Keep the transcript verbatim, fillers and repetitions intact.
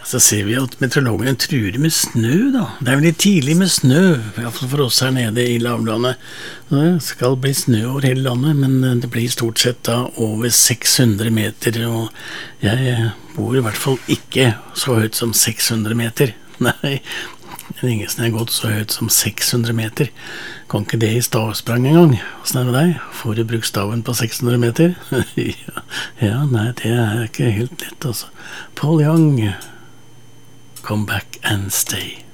Så ser vi at meteorologene truer med snø da. Det er veldig tidlig med snø, i hvert fall for oss her nede i lavlandet. Det skal bli snø over hele landet, men det blir stort sett da over seks hundre meter, og jeg bor i hvert fall ikke så høyt som seks hundre meter. Nei, det er ingen som har gått så høyt som seks hundre meter. Kan ikke det i stavsprang en gang? Hvordan er det med deg? Får du brukt staven på seks hundre meter? ja, ja, nei, det er ikke helt lett altså. Paul Young, Come Back and Stay.